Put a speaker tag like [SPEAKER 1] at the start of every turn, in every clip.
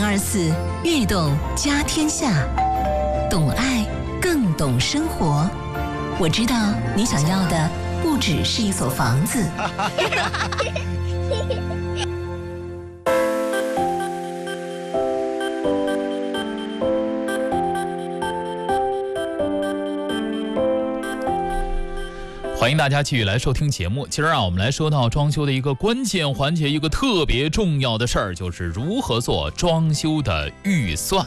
[SPEAKER 1] 924悦动家天下，懂爱更懂生活。我知道你想要的不只是一所房子。
[SPEAKER 2] 欢迎大家继续来收听节目。今儿我们来说到装修的一个关键环节，一个特别重要的事儿，就是如何做装修的预算。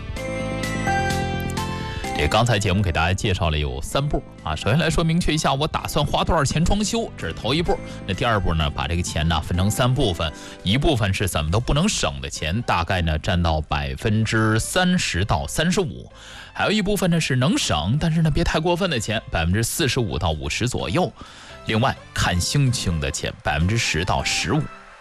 [SPEAKER 2] 刚才节目给大家介绍了有3步啊。首先来说明确一下，我打算花多少钱装修，这是头一步。那第二步呢，把这个钱呢分成3部分，一部分是怎么都不能省的钱，大概呢占到30%到35%。还有一部分呢是能省，但是呢别太过分的钱，45%到50%左右。另外看心情的钱10%到15%。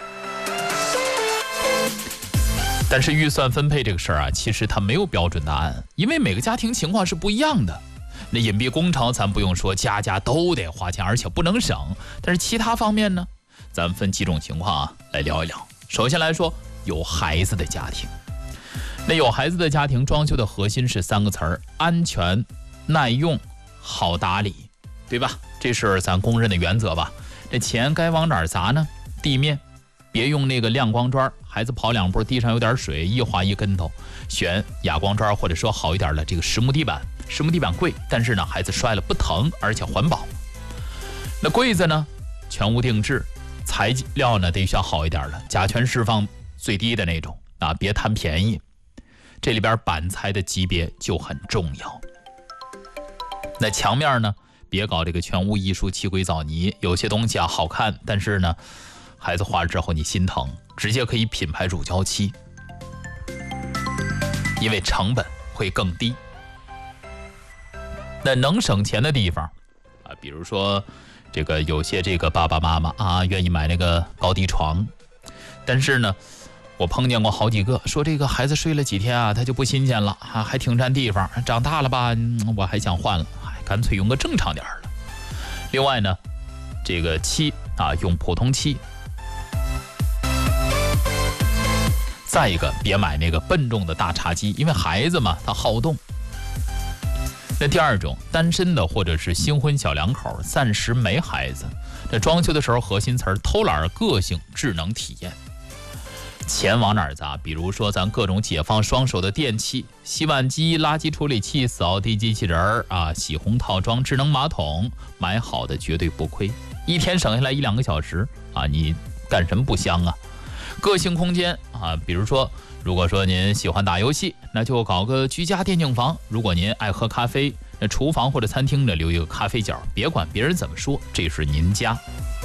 [SPEAKER 2] 但是预算分配这个事儿啊，其实它没有标准答案，因为每个家庭情况是不一样的。那隐蔽工程咱不用说，家家都得花钱，而且不能省。但是其他方面呢，咱们分几种情况啊来聊一聊。首先来说，有孩子的家庭。那有孩子的家庭，装修的核心是3个词儿：安全、耐用、好打理，对吧？这是咱公认的原则吧。这钱该往哪儿砸呢？地面别用那个亮光砖，孩子跑2步地上有点水，一滑一跟头。选哑光砖，或者说好一点的这个实木地板。实木地板贵，但是呢孩子摔了不疼，而且环保。那柜子呢，全屋定制，材料呢得选好一点的，甲醛释放最低的那种啊，别贪便宜。这里边板材的级别就很重要。那墙面呢，别搞这个全屋艺术漆硅藻泥，有些东西啊好看，但是呢孩子画了之后你心疼，直接可以品牌乳胶漆，因为成本会更低。那能省钱的地方啊，比如说这个有些这个爸爸妈妈啊愿意买那个高低床，但是呢我碰见过好几个说这个孩子睡了几天啊他就不新鲜了啊，还挺占地方，长大了吧我还想换了，干脆用个正常点的。另外呢，这个漆啊用普通漆。再一个，别买那个笨重的大茶几，因为孩子嘛他好动。那第二种，单身的或者是新婚小两口暂时没孩子，这装修的时候核心词儿：偷懒、个性、智能体验。钱往哪儿砸？比如说咱各种解放双手的电器，洗碗机、垃圾处理器、扫地机器人啊，洗烘套装、智能马桶，买好的绝对不亏，一天省下来1-2个小时啊，你干什么不香啊？个性空间啊，比如说如果说您喜欢打游戏，那就搞个居家电竞房；如果您爱喝咖啡，那厨房或者餐厅呢留一个咖啡角，别管别人怎么说，这是您家。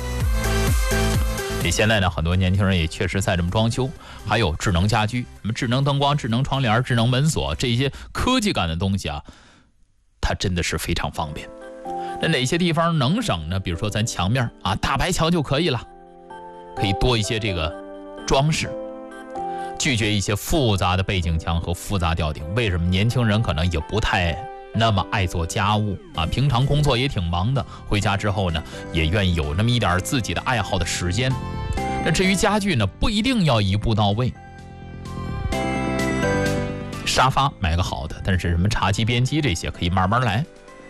[SPEAKER 2] 现在呢很多年轻人也确实在这么装修。还有智能家居，什么智能灯光、智能窗帘、智能门锁，这些科技感的东西啊，它真的是非常方便。那哪些地方能省呢？比如说咱墙面啊，大白墙就可以了，可以多一些这个装饰，拒绝一些复杂的背景墙和复杂吊顶。为什么？年轻人可能也不太那么爱做家务啊，平常工作也挺忙的，回家之后呢也愿意有那么一点自己的爱好的时间。那至于家具呢，不一定要一步到位。沙发买个好的，但是什么茶几、边机这些可以慢慢来。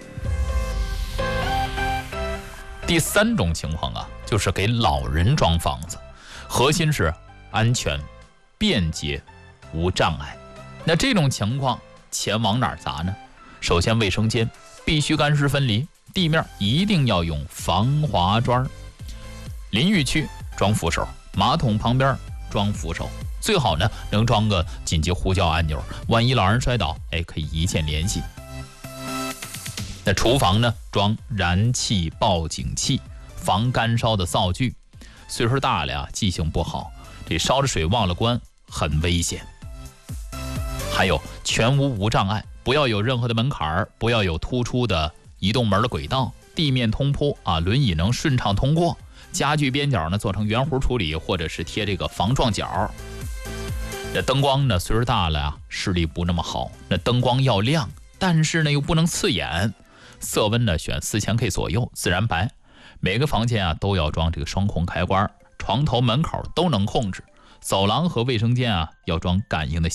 [SPEAKER 2] 第3种情况啊，就是给老人装房子，核心是安全、便捷、无障碍。那这种情况钱往哪儿砸呢？首先卫生间必须干湿分离，地面一定要用防滑砖，淋浴区装扶手，马桶旁边装扶手，最好呢能装个紧急呼叫按钮，万一老人摔倒可以一键联系。那厨房呢，装燃气报警器，防干烧的灶具，岁数大了呀记性不好，这烧着水忘了关很危险。还有全屋无障碍，不要有任何的门槛，不要有突出的移动门的轨道，地面通铺啊，轮椅能顺畅通过。家具边角呢做成圆弧处理，或者是贴这个防撞角。这灯光呢岁数大了视力不那么好，那灯光要亮，但是呢又不能刺眼。色温呢选4000K 左右，自然白。每个房间都要装这个双控开关，床头门口都能控制。走廊和卫生间要装感应的